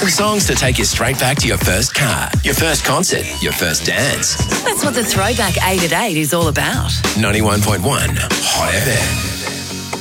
Some songs to take you straight back to your first car, your first concert, your first dance. That's what the Throwback 8 at 8 is all about. 91.1 Hot FM.